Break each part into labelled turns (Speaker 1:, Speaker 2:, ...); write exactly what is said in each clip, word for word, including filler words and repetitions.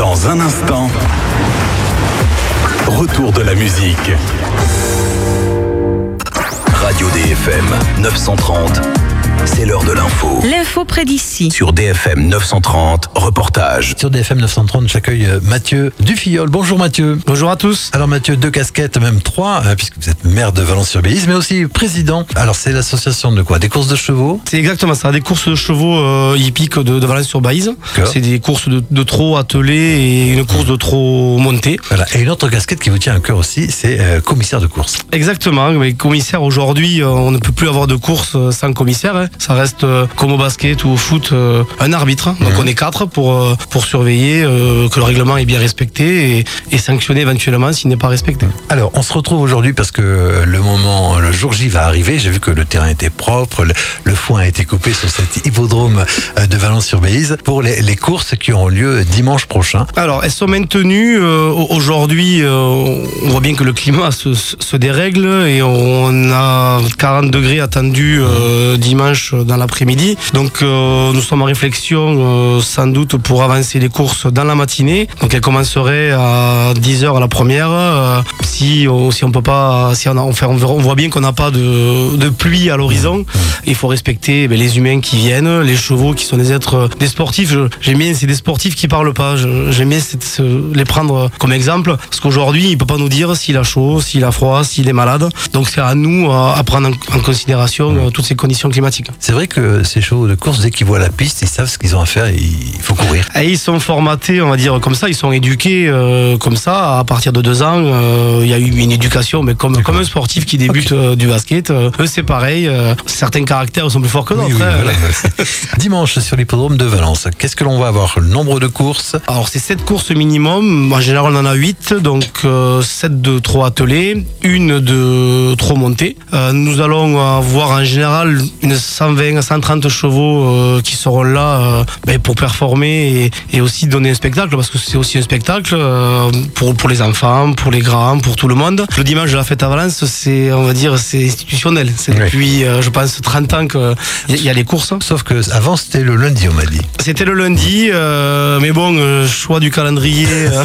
Speaker 1: Dans un instant, retour de la musique. Radio D F M neuf cent trente, c'est l'heure de l'info.
Speaker 2: L'info près d'ici.
Speaker 1: Sur D F M neuf cent trente, reportage.
Speaker 3: Sur D F M neuf cent trente, j'accueille Mathieu Dufilleul. Bonjour Mathieu.
Speaker 4: Bonjour à tous.
Speaker 3: Alors Mathieu, deux casquettes, même trois, euh, puisque vous êtes maire de Valence-sur-Bélize, mais aussi président. Alors c'est l'association de quoi? Des courses de chevaux?
Speaker 4: C'est exactement ça, des courses de chevaux euh, hippiques de, de Valence-sur-Bélize. C'est des courses de, de trot attelé et une course de trot monté.
Speaker 3: Voilà. Et une autre casquette qui vous tient à cœur aussi, c'est euh, commissaire de course.
Speaker 4: Exactement, mais commissaire aujourd'hui, euh, on ne peut plus avoir de course sans commissaire. Hein. Ça reste euh, comme au basket ou au foot, euh, un arbitre. Hein. Donc mmh. on est quatre pour, euh, pour surveiller euh, que le règlement est bien respecté et, et sanctionner éventuellement s'il n'est pas respecté.
Speaker 3: Alors on se retrouve aujourd'hui parce que le moment, le jour J va arriver. J'ai vu que le terrain était propre, le, le foin a été coupé sur cet hippodrome de Valence-sur-Bélize pour les, les courses qui auront lieu dimanche prochain.
Speaker 4: Alors elles sont maintenues. Euh, aujourd'hui, euh, on voit bien que le climat se, se dérègle et on a quarante degrés attendus euh, dimanche dans l'après-midi. Donc euh, nous sommes en réflexion euh, sans doute pour avancer les courses dans la matinée. Donc elles commenceraient à dix heures à la première. Euh, si, euh, si on peut pas, si on, a, on, fait, on, on voit bien qu'on n'a pas de, de pluie à l'horizon. Il faut respecter ben, les humains qui viennent, les chevaux qui sont des êtres, des sportifs. J'aime bien, c'est des sportifs qui parlent pas. J'aime bien les prendre comme exemple parce qu'aujourd'hui il peut pas nous dire s'il a chaud, s'il a froid, s'il est malade. Donc c'est à nous à, à prendre en, en considération euh, toutes ces conditions climatiques.
Speaker 3: C'est vrai que ces chevaux de course, dès qu'ils voient la piste, ils savent ce qu'ils ont à faire et il faut courir.
Speaker 4: Et ils sont formatés, on va dire comme ça, ils sont éduqués euh, comme ça. À partir de deux ans, euh, il y a eu une éducation, mais comme, comme un sportif qui débute okay. euh, du basket. Euh, eux, c'est pareil. Euh, certains caractères sont plus forts que d'autres. Oui, oui, hein. Voilà.
Speaker 3: Dimanche, sur l'hippodrome de Valence, qu'est-ce que l'on va avoir? Le nombre de courses?
Speaker 4: Alors, c'est sept courses minimum. En général, on en a huit. Donc, euh, sept de trot attelé, une de trot monté. Euh, nous allons avoir en général une cent vingt à cent trente chevaux euh, qui seront là euh, ben, pour performer et, et aussi donner un spectacle, parce que c'est aussi un spectacle euh, pour, pour les enfants, pour les grands, pour tout le monde. Le dimanche de la fête à Valence, c'est, on va dire, c'est institutionnel. C'est oui. depuis, euh, je pense, trente ans qu'il y, y a les courses.
Speaker 3: Sauf que avant c'était le lundi, on m'a dit.
Speaker 4: C'était le lundi, euh, mais bon, euh, choix du calendrier. Euh...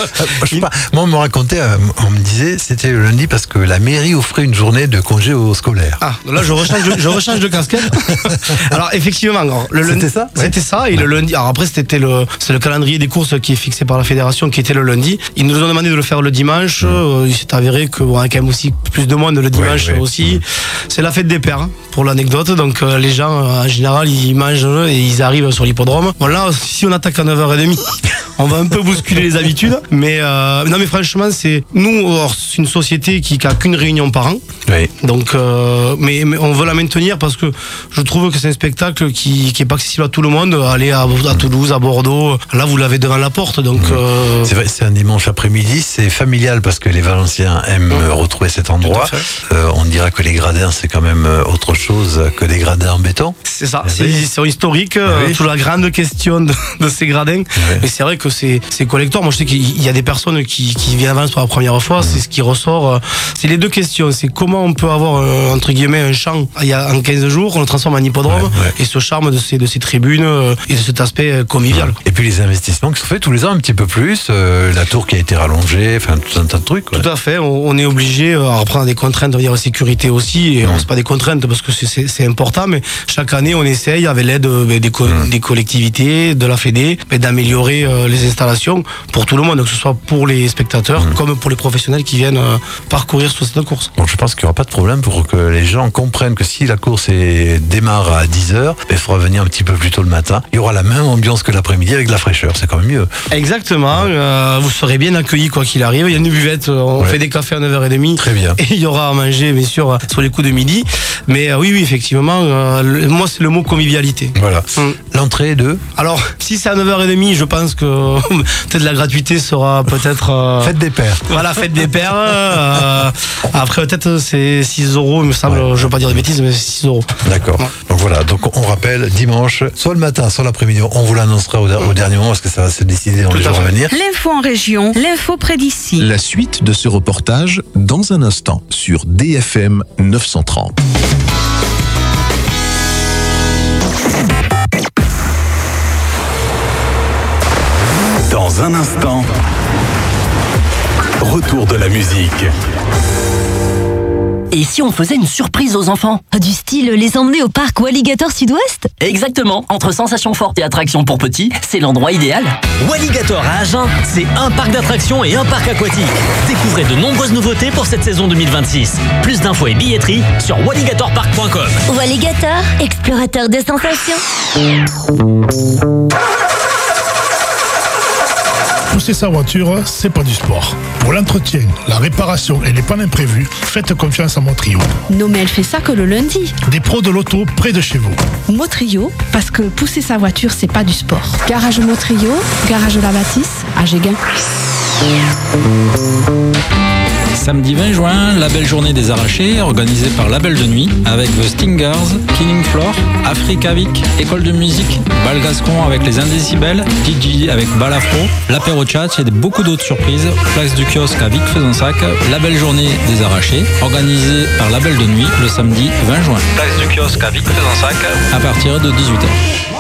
Speaker 3: je sais pas. Moi, on me racontait, on me disait, c'était le lundi parce que la mairie offrait une journée de congé aux scolaires.
Speaker 4: Ah, là, je rechange de, je rechange de casquette. Alors, effectivement, alors, le lundi,
Speaker 3: c'était ça.
Speaker 4: C'était ouais. ça, et ouais. le lundi. Alors après, c'était le, c'est le calendrier des courses qui est fixé par la fédération, qui était le lundi. Ils nous ont demandé de le faire le dimanche. Mmh. Euh, il s'est avéré que bon, il y a quand même aussi plus de monde le dimanche ouais, ouais. aussi. Mmh. C'est la fête des pères, hein, pour l'anecdote. Donc euh, les gens, euh, en général, ils mangent et ils arrivent sur l'hippodrome. Bon là, si on attaque à neuf heures trente, on va un peu bousculer les habitudes. Mais euh, non, mais franchement, c'est nous, alors, c'est une société qui n'a qu'une réunion par an.
Speaker 3: Oui.
Speaker 4: Donc, euh, mais, mais on veut la maintenir parce que je trouve que c'est un spectacle qui qui est pas accessible à tout le monde. Aller à, à Toulouse, à Bordeaux, là vous l'avez devant la porte. Donc mmh. euh...
Speaker 3: c'est vrai, c'est un dimanche après-midi, c'est familial parce que les Valenciens aiment mmh. retrouver cet endroit. Euh, on dira que les gradins c'est quand même autre chose que des gradins en béton.
Speaker 4: C'est ça, c'est, oui. c'est historique. Euh, oui. Toute la grande question de, de ces gradins. Oui. Mais c'est vrai que c'est c'est collector. Moi je sais qu'il y a des personnes qui qui viennent à Valence pour la première fois. Mmh. C'est ce qui ressort. C'est les deux questions. C'est comment on peut avoir euh, entre guillemets un champ il y a en quinze jours, on le transforme en hippodrome ouais, ouais. et ce charme de ces de ces tribunes euh, et de cet aspect euh, convivial.
Speaker 3: Et puis les investissements qui sont faits tous les ans un petit peu plus, euh, la tour qui a été rallongée, enfin tout un tas de trucs. Quoi.
Speaker 4: Tout à fait. On, on est obligé euh, à reprendre des contraintes, on va dire sécurité aussi. Et mmh. on c'est pas des contraintes parce que c'est, c'est c'est important, mais chaque année on essaye avec l'aide euh, des co- mmh. des collectivités, de la Fédé, d'améliorer euh, les installations pour tout le monde, que ce soit pour les spectateurs mmh. comme pour les professionnels qui viennent euh, parcourir sur cette course.
Speaker 3: Donc je pense qu'il n'y aura pas de problème pour que les gens comprennent que si la course est, démarre à dix heures, il faudra venir un petit peu plus tôt le matin. Il y aura la même ambiance que l'après-midi avec de la fraîcheur, c'est quand même mieux.
Speaker 4: Exactement, euh, vous serez bien accueillis quoi qu'il arrive. Il y a une buvette, on ouais. fait des cafés à neuf heures trente.
Speaker 3: Très bien.
Speaker 4: Et il y aura à manger bien sûr sur les coups de midi. Mais euh, oui, oui, effectivement, euh, le, moi c'est le mot convivialité.
Speaker 3: Voilà. Hum. L'entrée de
Speaker 4: Alors, si c'est à neuf heures trente, je pense que peut-être la gratuité sera peut-être... Euh,
Speaker 3: fête des pères.
Speaker 4: Voilà, fête des pères. Euh, après peut-être c'est six euros, il me semble, ouais. je ne veux pas dire de bêtises, mais six euros.
Speaker 3: D'accord. Ouais. Donc voilà, donc on rappelle, dimanche, soit le matin, soit l'après-midi, on vous l'annoncera au, au dernier moment parce que ça va se décider dans Tout les jours à venir.
Speaker 2: L'info en région, l'info près d'ici.
Speaker 1: La suite de ce reportage dans un instant sur D F M neuf cent trente. Dans
Speaker 5: Dans un instant, retour de la musique.
Speaker 6: Et si on faisait une surprise aux enfants?
Speaker 7: Du style les emmener au parc Walligator Sud-Ouest?
Speaker 6: Exactement, entre sensations fortes et attractions pour petits, c'est l'endroit idéal.
Speaker 8: Walligator à Agen, c'est un parc d'attractions et un parc aquatique. Découvrez de nombreuses nouveautés pour cette saison deux mille vingt-six. Plus d'infos et billetterie sur walligator park point com.
Speaker 7: Walligator, explorateur des sensations.
Speaker 9: Pousser sa voiture, c'est pas du sport. Pour l'entretien, la réparation et les pannes imprévues, faites confiance à Motrio.
Speaker 2: Non mais elle fait ça que le lundi.
Speaker 9: Des pros de l'auto près de chez vous.
Speaker 2: Motrio, parce que pousser sa voiture, c'est pas du sport. Garage Motrio, garage de la Bâtisse, à Géguin.
Speaker 10: Samedi vingt juin, la belle journée des arrachés, organisée par Label de Nuit, avec The Stingers, Killing Floor, Africa Vic, École de musique, Bal Gascon avec les Indécibels, D J avec Balafro, l'apéro chat et beaucoup d'autres surprises. Place du kiosque à Vic-Fezensac, la belle journée des arrachés, organisée par Label de Nuit le samedi vingt juin. Place du kiosque à Vic-Fezensac, à partir de dix-huit heures.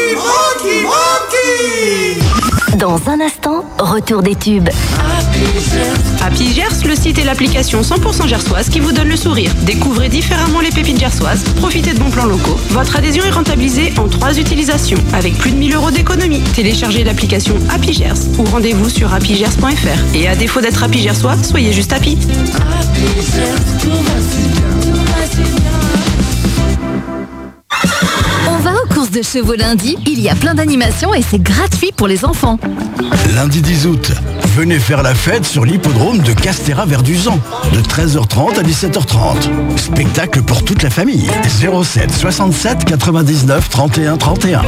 Speaker 7: Dans un instant, retour des tubes.
Speaker 2: Happy Gers, le site et l'application cent pour cent gersoise qui vous donne le sourire. Découvrez différemment les pépites gersoises, profitez de bons plans locaux. Votre adhésion est rentabilisée en trois utilisations, avec plus de mille euros d'économie. Téléchargez l'application Happy Gers ou rendez-vous sur happy gers point f r. Et à défaut d'être Happy Gersois, soyez juste happy.
Speaker 7: On va aux courses de chevaux lundi. Il y a plein d'animations et c'est gratuit pour les enfants.
Speaker 11: Lundi dix août, venez faire la fête sur l'hippodrome de Castéra-Verduzan, de treize heures trente à dix-sept heures trente. Spectacle pour toute la famille. zéro sept soixante-sept quatre-vingt-dix-neuf trente et un trente et un.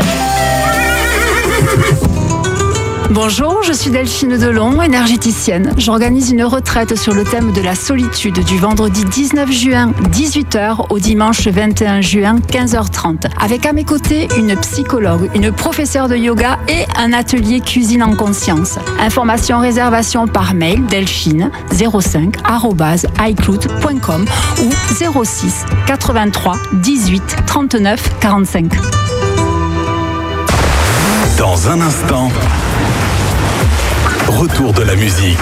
Speaker 12: Bonjour, je suis Delphine Delon, énergéticienne. J'organise une retraite sur le thème de la solitude du vendredi dix-neuf juin, dix-huit heures, au dimanche vingt et un juin, quinze heures trente. Avec à mes côtés une psychologue, une professeure de yoga et un atelier cuisine en conscience. Information réservation par mail delphine zéro cinq arobase icloud point com ou zéro six quatre-vingt-trois dix-huit trente-neuf quarante-cinq.
Speaker 5: Dans un instant, retour de la musique.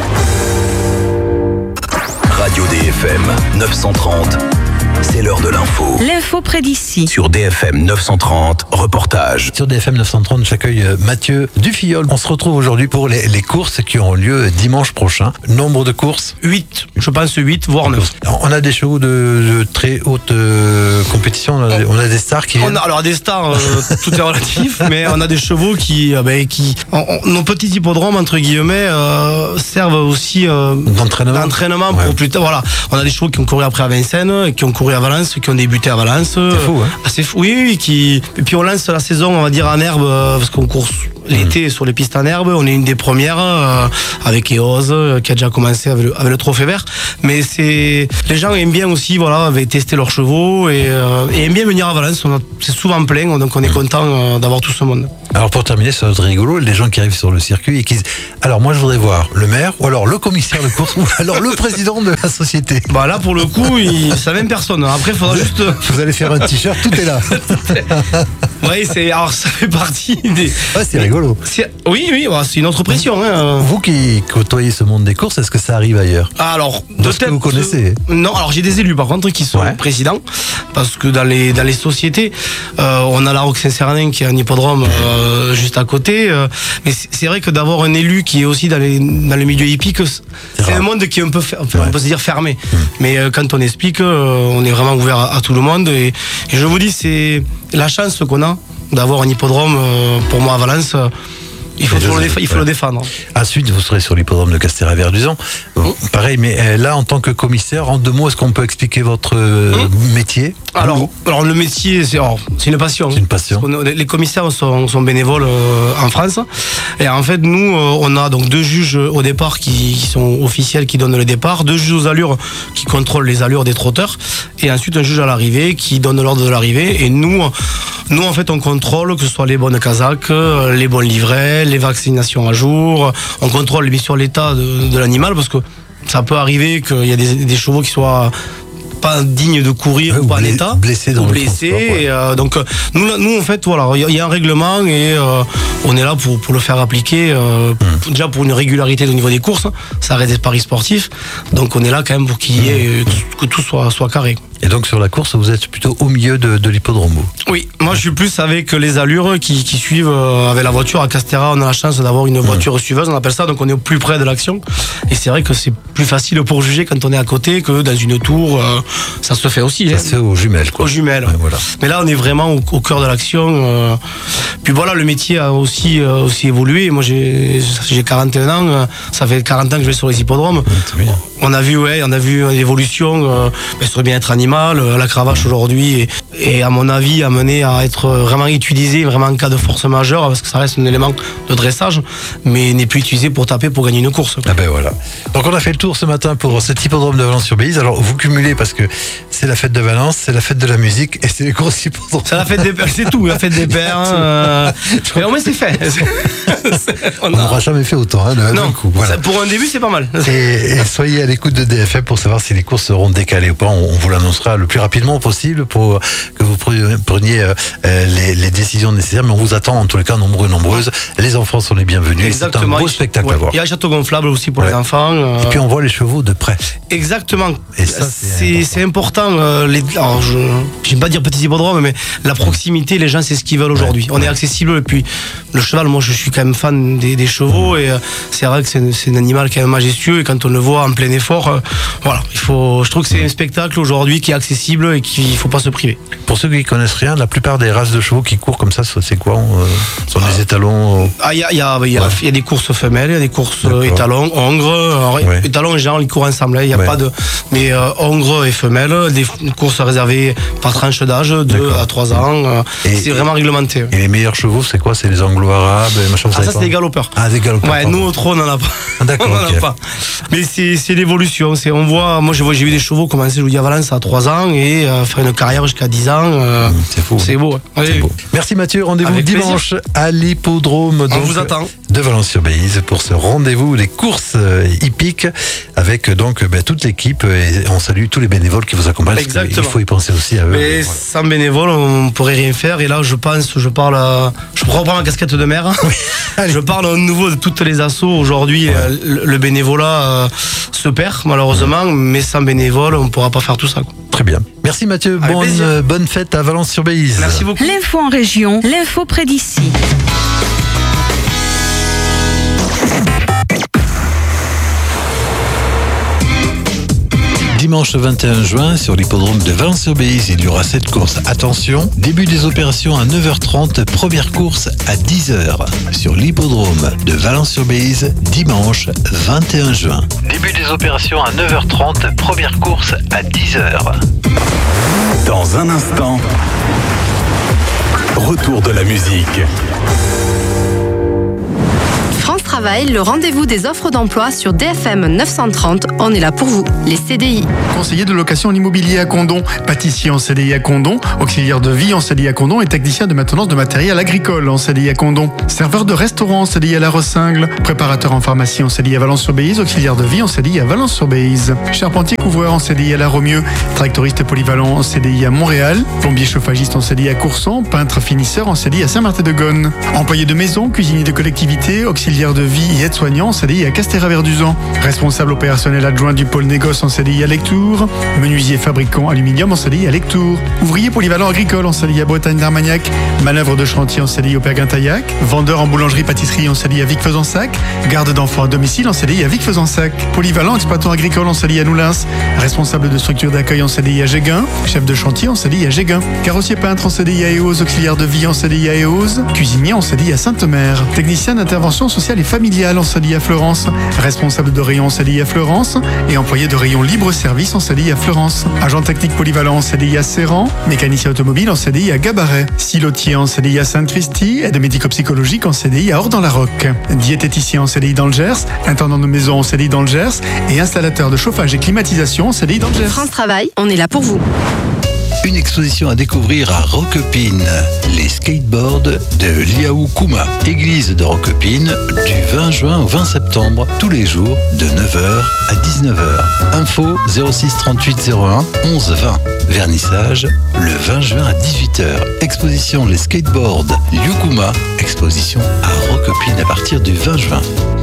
Speaker 13: Radio D F M neuf cent trente, c'est l'heure de l'info.
Speaker 2: L'info près d'ici.
Speaker 13: Sur D F M neuf cent trente, reportage.
Speaker 3: Sur D F M neuf cent trente, j'accueille Mathieu Dufilleul. On se retrouve aujourd'hui pour les, les courses qui auront lieu dimanche prochain. Nombre de courses?
Speaker 4: huit, je pense huit, voire neuf.
Speaker 3: On a des chevaux de, de très haute euh, compétition, on a, on a des stars qui viennent.
Speaker 4: On a, alors des stars, euh, tout est relatif, mais on a des chevaux qui, euh, ben, qui on, on, nos petits hippodromes, entre guillemets, euh, servent aussi euh,
Speaker 3: d'entraînement,
Speaker 4: d'entraînement
Speaker 3: ouais.
Speaker 4: pour plus tard. Voilà, on a des chevaux qui ont couru après à Vincennes, qui ont couru à Valence, qui ont débuté à Valence.
Speaker 3: C'est fou, hein?
Speaker 4: Assez fou, oui, oui, qui... Et puis on lance la saison, on va dire, en herbe, euh, parce qu'on court l'été mmh. sur les pistes en herbe. On est une des premières, euh, avec Eos, euh, qui a déjà commencé avec le, avec le trophée vert. Mais c'est... Les gens aiment bien aussi, voilà, avaient testé leurs chevaux et, euh, et aiment bien venir à Valence. On a... C'est souvent plein, donc on est content euh, d'avoir tout ce monde.
Speaker 3: Alors pour terminer, ça va être rigolo, les gens qui arrivent sur le circuit et qui disent, alors moi je voudrais voir le maire, ou alors le commissaire de course, ou alors le président de la société.
Speaker 4: Bah là pour le coup, il... c'est la même personne. Après il faudra
Speaker 3: vous
Speaker 4: juste...
Speaker 3: Vous allez faire un t-shirt, tout est là.
Speaker 4: Oui, c'est... alors ça fait partie des...
Speaker 3: Ouais, c'est rigolo.
Speaker 4: C'est... Oui, oui, bah, c'est une autre pression. Hein.
Speaker 3: Vous qui côtoyez ce monde des courses, est-ce que ça arrive ailleurs?
Speaker 4: Alors,
Speaker 3: de ce que vous connaissez?
Speaker 4: Non, alors j'ai des élus par contre qui sont ouais. présidents, parce que dans les, dans les sociétés, euh, on a la Roque Saint-Cernin qui est un hippodrome euh, juste à côté, euh, mais c'est, c'est vrai que d'avoir un élu qui est aussi dans, les, dans le milieu hippique, c'est, c'est un monde qui est un peu, enfin, ouais. on peut se dire fermé, mmh. mais euh, quand on explique, euh, on est vraiment ouvert à, à tout le monde, et, et je vous dis, c'est la chance qu'on a d'avoir un hippodrome, euh, pour moi à Valence. Il faut, le, déf- il faut ouais. le défendre.
Speaker 3: Ensuite, vous serez sur l'hippodrome de Castéra-Verduzan. Bon, mmh. Pareil, mais euh, là, en tant que commissaire, en deux mots, est-ce qu'on peut expliquer votre euh, mmh. métier?
Speaker 4: alors, alors, le métier, c'est, alors, c'est une passion.
Speaker 3: C'est une passion.
Speaker 4: Les commissaires sont, sont bénévoles euh, en France. Et en fait, nous, euh, on a donc deux juges au départ qui, qui sont officiels, qui donnent le départ, deux juges aux allures qui contrôlent les allures des trotteurs, et ensuite un juge à l'arrivée qui donne l'ordre de l'arrivée. Et nous, nous, en fait, on contrôle que ce soit les bonnes casaques, les bons livrets, les vaccinations à jour. On contrôle bien sûr l'état de, de l'animal, parce que ça peut arriver qu'il y a des, des chevaux qui soient pas digne de courir
Speaker 3: ouais,
Speaker 4: ou pas en
Speaker 3: blé,
Speaker 4: état.
Speaker 3: Blessé dans
Speaker 4: ou
Speaker 3: le
Speaker 4: blessé.
Speaker 3: transport, ouais.
Speaker 4: Et, euh, donc nous, nous en fait voilà, il y a un règlement et euh, on est là pour, pour le faire appliquer. Euh, mmh. Déjà pour une régularité au niveau des courses, ça reste des paris sportifs. Donc on est là quand même pour qu'il y ait, que tout soit, soit carré.
Speaker 3: Et donc sur la course, vous êtes plutôt au milieu de, de l'hippodrome.
Speaker 4: Oui, moi je suis plus avec les allures qui, qui suivent euh, avec la voiture. À Castéra, on a la chance d'avoir une voiture mmh. suiveuse, on appelle ça, donc on est au plus près de l'action. Et c'est vrai que c'est plus facile pour juger quand on est à côté que dans une tour. Euh, ça se fait aussi.
Speaker 3: Ça hein. se fait aux jumelles. Quoi.
Speaker 4: Aux jumelles.
Speaker 3: Ouais, voilà.
Speaker 4: Mais là, on est vraiment au, au cœur de l'action. Euh. Puis voilà, le métier a aussi, euh, aussi évolué. Moi, j'ai, j'ai quarante et un ans. Euh, ça fait quarante ans que je vais sur les hippodromes. Mmh, on a vu, ouais, on a vu l'évolution euh, sur le bien-être animal. La cravache aujourd'hui est, est, à mon avis, amenée à être vraiment utilisée vraiment en cas de force majeure, parce que ça reste un élément de dressage, mais n'est plus utilisé pour taper pour gagner une course.
Speaker 3: Ah ben voilà. Donc on a fait le tour ce matin pour cet hippodrome de Valence-sur-Béziers. Alors vous cumulez parce que c'est la fête de Valence, c'est la fête de la musique et c'est les courses hippodromes.
Speaker 4: C'est la fête des pères, c'est tout, la fête des pères. Euh... Mais au moins c'est fait.
Speaker 3: On n'aura jamais fait autant hein, d'un
Speaker 4: non,
Speaker 3: coup. Voilà.
Speaker 4: Ça, pour un début c'est pas mal.
Speaker 3: Et, et soyez à l'écoute de D F M pour savoir si les courses seront décalées ou pas. On, on vous l'annoncera le plus rapidement possible pour que vous preniez euh, les, les décisions nécessaires. Mais on vous attend en tous les cas nombreux, nombreuses. Les enfants sont les bienvenus.
Speaker 4: Exactement.
Speaker 3: C'est un beau spectacle
Speaker 4: ouais.
Speaker 3: à voir.
Speaker 4: Il y a un château gonflable aussi pour ouais. les enfants. Euh...
Speaker 3: Et puis on voit les chevaux de près.
Speaker 4: Exactement.
Speaker 3: Et ça c'est,
Speaker 4: c'est important. C'est important euh, les, alors je j'aime pas dire petit hippodrome, mais la proximité, les gens c'est ce qu'ils veulent aujourd'hui. Ouais. On ouais. est accessible et puis le cheval, moi je suis quand même fan des, des chevaux mmh. et euh, c'est vrai que c'est, c'est un animal quand même majestueux et quand on le voit en plein effort, euh, voilà, il faut. Je trouve que c'est un spectacle aujourd'hui qui est accessible et qu'il faut pas se priver.
Speaker 3: Pour ceux qui connaissent rien, la plupart des races de chevaux qui courent comme ça, c'est quoi euh, sont ah. des étalons. Euh...
Speaker 4: Ah, il y a, y, a, y, a, ouais. y a des courses femelles, il y a des courses D'accord. étalons, hongres. Alors, ouais. Étalons en général, ils courent ensemble. Il hein, y a ouais. pas de. Mais euh, hongres et femelles, des courses réservées par tranche d'âge, deux à trois ans. Euh, c'est vraiment réglementé.
Speaker 3: Et les meilleurs chevaux, c'est quoi? C'est les anglo-arabes, les machins.
Speaker 4: Ah, ça, c'est des galopeurs.
Speaker 3: Ah, des galopeurs.
Speaker 4: Ouais, nous, au trot, on n'en a pas.
Speaker 3: Ah, d'accord.
Speaker 4: on n'en
Speaker 3: okay.
Speaker 4: a pas. Mais c'est, c'est l'évolution. C'est, on voit, moi, j'ai, j'ai vu des chevaux commencer, je vous dis, à Valence à trois ans et euh, faire une carrière jusqu'à dix ans. Euh,
Speaker 3: c'est fou.
Speaker 4: C'est beau.
Speaker 3: Ouais. C'est beau. Merci Mathieu. Rendez-vous
Speaker 4: Avec
Speaker 3: dimanche
Speaker 4: plaisir.
Speaker 3: à l'hippodrome.
Speaker 4: On vous attend.
Speaker 3: De Valence-sur-Béziers pour ce rendez-vous des courses hippiques avec donc ben, toute l'équipe et on salue tous les bénévoles qui vous accompagnent.
Speaker 4: Exactement.
Speaker 3: Il faut y penser aussi à eux.
Speaker 4: Mais voilà. Sans bénévoles, on pourrait rien faire. Et là, je pense, je parle, à... je reprends ma casquette de maire. Oui. Je parle à nouveau de toutes les assos. Aujourd'hui, ouais. le, le bénévolat euh, se perd malheureusement, ouais. mais sans bénévoles, on ne pourra pas faire tout ça. Quoi.
Speaker 3: Très bien. Merci Mathieu. Bonne, euh, bonne fête à Valence-sur-Béziers.
Speaker 4: Merci beaucoup.
Speaker 14: L'info en région, l'info près d'ici.
Speaker 3: Dimanche vingt et un juin, sur l'hippodrome de Valence-sur-Béziers, il y aura cette course. Attention, début des opérations à neuf heures trente, première course à dix heures. Sur l'hippodrome de Valence-sur-Béziers, dimanche vingt et un juin. Début des opérations à neuf heures trente, première course à dix heures.
Speaker 5: Dans un instant, retour de la musique.
Speaker 15: France Travail, le rendez-vous des offres d'emploi sur D F M neuf cent trente. On est là pour vous, les C D I.
Speaker 16: Conseiller de location en immobilier à Condon, pâtissier en C D I à Condon, auxiliaire de vie en C D I à Condon et technicien de maintenance de matériel agricole en C D I à Condon. Serveur de restaurant en C D I à La Ressingle, préparateur en pharmacie en C D I à Valence-sur-Béziers, auxiliaire de vie en C D I à Valence-sur-Béziers. Charpentier couvreur en C D I à La Romieux, tractoriste polyvalent en C D I à Montréal, plombier chauffagiste en C D I à Courson, peintre finisseur en C D I à Saint-Martin-de-Gonne. Employé de maison, cuisinier de collectivité, auxiliaire de vie et aide-soignant en C D I à Castéra-Verduzan. Responsable opérationnel adjoint du pôle négoce en C D I à Lectoure. Menuisier fabricant aluminium en C D I à Lectoure. Ouvrier polyvalent agricole en C D I à Bretagne-d'Armagnac. Manœuvre de chantier en C D I au Perguin-Taillac. Vendeur en boulangerie-pâtisserie en C D I à Vic-Fezensac. Garde d'enfants à domicile en C D I à Vic-Fezensac. Polyvalent exploitant agricole en C D I à Noulins. Responsable de structure d'accueil en C D I à Géguin. Chef de chantier en C D I à Géguin. Carrossier peintre en C D I à Éose. Auxiliaire de vie en C D I à Éose. Cuisinier en C D I à Sainte-Mère. Technicien d'intervention sociale et familiale en C D I à Fleurance. Responsable de rayon en C D I à Fleurance et employé de rayon libre-service en C D I à Fleurance. Agent technique polyvalent en C D I à Serran. Mécanicien automobile en C D I à Gabaret. Silotier en C D I à Sainte-Christie. Aide médico-psychologique en C D I à Hors-dans-la-Roque. Diététicien en C D I dans le Gers. Intendant de maison en C D I dans le Gers. Et installateur de chauffage et climatisation en C D I dans le Gers.
Speaker 15: France Travail, on est là pour vous.
Speaker 3: Une exposition à découvrir à Roquepine. Les skateboards de Liaoukuma. Église de Roquepine du vingt juin au vingt septembre, tous les jours de neuf heures à dix-neuf heures. Info zéro six trente-huit zéro un onze vingt. Vernissage le vingt juin à dix-huit heures. Exposition Les skateboards Liaoukuma. Exposition à Roquepine à partir du vingt juin.